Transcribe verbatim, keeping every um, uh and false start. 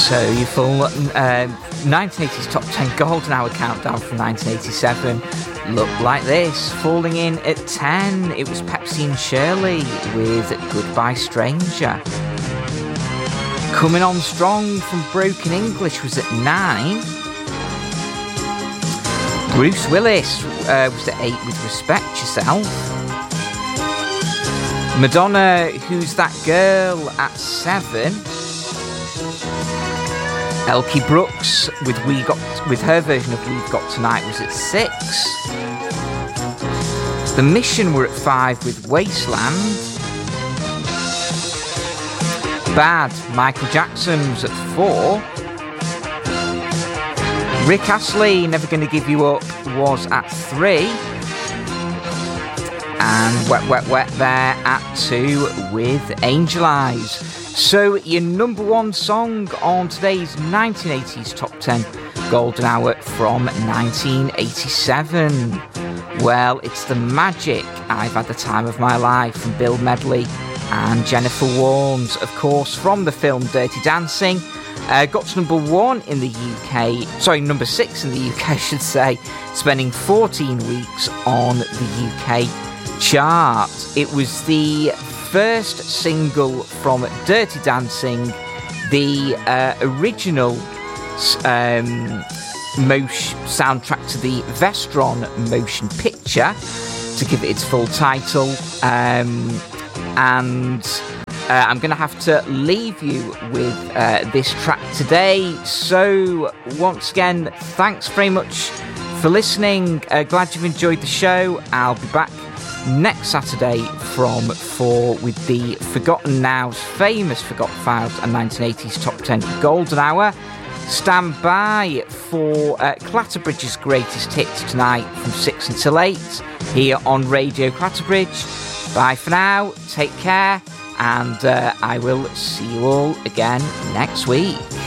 So your full uh, nineteen eighties Top ten Golden Hour countdown from nineteen eighty-seven looked like this. Falling in at ten, it was Pepsi and Shirley with Goodbye Stranger. Coming on strong from Broken English was at nine. Bruce Willis uh, was at eight with Respect Yourself. Madonna, Who's That Girl, at seven. Elkie Brooks with We Got with her version of We've Got Tonight was at six. The Mission were at five with Wasteland. Bad, Michael Jackson was at four. Rick Astley, Never Gonna Give You Up, was at three. And Wet Wet Wet there at two with Angel Eyes. So your number one song on today's nineteen eighties Top ten Golden Hour from nineteen eighty-seven. Well, it's The Magic, I've Had the Time of My Life from Bill Medley and Jennifer Warnes, of course, from the film Dirty Dancing. Uh, got to number one in the U K, sorry, number six in the U K, I should say, spending fourteen weeks on the U K chart. It was the first single from Dirty Dancing, the uh, original um, motion soundtrack to the Vestron motion picture, to give it its full title. Um, and uh, I'm going to have to leave you with uh, this track today. So once again, thanks very much for listening. Uh, glad you've enjoyed the show. I'll be back next Saturday from four with the Forgotten Now's famous Forgotten Files and nineteen eighties Top ten Golden Hour. Stand by for uh, Clatterbridge's greatest hits tonight from six until eight here on Radio Clatterbridge. Bye for now, take care, and uh, I will see you all again next week.